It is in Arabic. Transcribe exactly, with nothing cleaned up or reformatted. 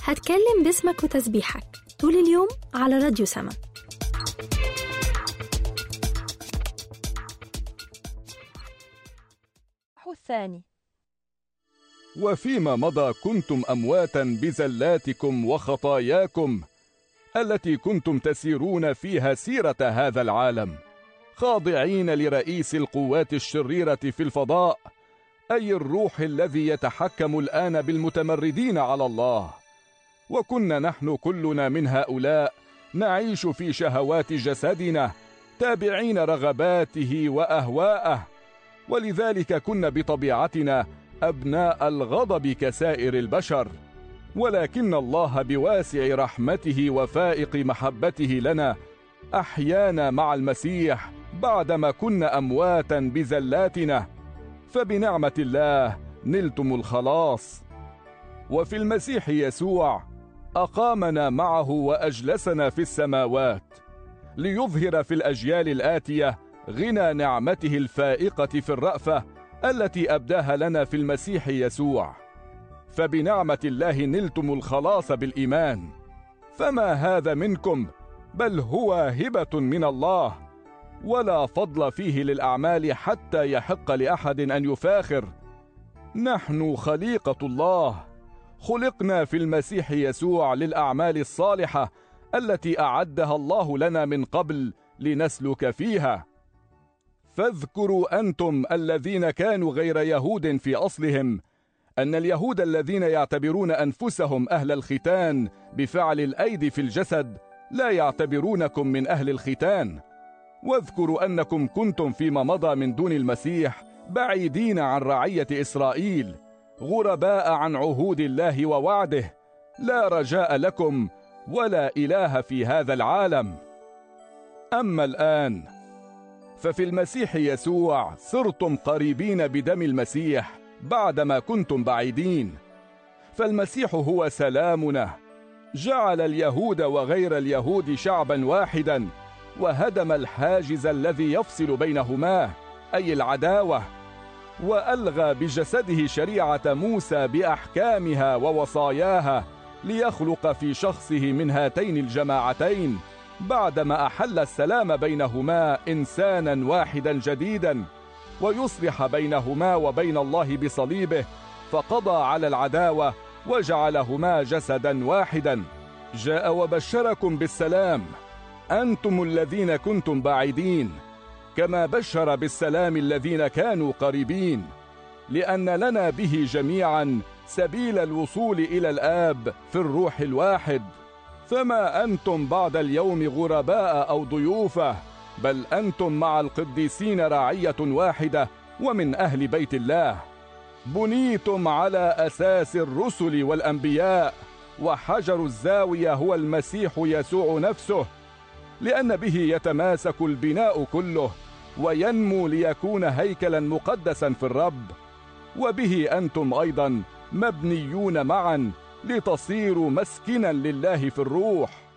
هتكلم باسمك وتسبيحك طول اليوم على راديو سما. الثاني: وفيما مضى كنتم أمواتا بزلاتكم وخطاياكم التي كنتم تسيرون فيها سيرة هذا العالم، خاضعين لرئيس القوات الشريرة في الفضاء، أي الروح الذي يتحكم الآن بالمتمردين على الله. وكنا نحن كلنا من هؤلاء نعيش في شهوات جسدنا، تابعين رغباته وأهواءه، ولذلك كنا بطبيعتنا أبناء الغضب كسائر البشر. ولكن الله بواسع رحمته وفائق محبته لنا أحيانا مع المسيح بعدما كنا أمواتا بزلاتنا، فبنعمة الله نلتم الخلاص. وفي المسيح يسوع أقامنا معه وأجلسنا في السماوات، ليظهر في الأجيال الآتية غنى نعمته الفائقة في الرأفة التي أبداها لنا في المسيح يسوع. فبنعمة الله نلتم الخلاص بالإيمان. فما هذا منكم، بل هو هبة من الله، ولا فضل فيه للأعمال حتى يحق لأحد أن يفاخر. نحن خليقة الله، خلقنا في المسيح يسوع للأعمال الصالحة التي أعدها الله لنا من قبل لنسلك فيها. فاذكروا أنتم الذين كانوا غير يهود في أصلهم أن اليهود الذين يعتبرون أنفسهم أهل الختان بفعل الأيدي في الجسد لا يعتبرونكم من أهل الختان. واذكروا أنكم كنتم فيما مضى من دون المسيح بعيدين عن رعية إسرائيل، غرباء عن عهود الله ووعده، لا رجاء لكم ولا إله في هذا العالم. أما الآن ففي المسيح يسوع صرتم قريبين بدم المسيح بعدما كنتم بعيدين. فالمسيح هو سلامنا، جعل اليهود وغير اليهود شعبا واحدا، وهدم الحاجز الذي يفصل بينهما، أي العداوة، وألغى بجسده شريعة موسى بأحكامها ووصاياها، ليخلق في شخصه من هاتين الجماعتين بعدما أحل السلام بينهما إنسانا واحدا جديدا، ويصلح بينهما وبين الله بصليبه، فقضى على العداوة وجعلهما جسدا واحدا. جاء وبشركم بالسلام أنتم الذين كنتم بعيدين، كما بشر بالسلام الذين كانوا قريبين، لأن لنا به جميعا سبيل الوصول إلى الآب في الروح الواحد. فما أنتم بعد اليوم غرباء أو ضيوفة، بل أنتم مع القديسين رعية واحدة ومن أهل بيت الله، بنيتم على أساس الرسل والأنبياء، وحجر الزاوية هو المسيح يسوع نفسه، لأن به يتماسك البناء كله وينمو ليكون هيكلا مقدسا في الرب. وبه أنتم أيضا مبنيون معا لتصيروا مسكنا لله في الروح.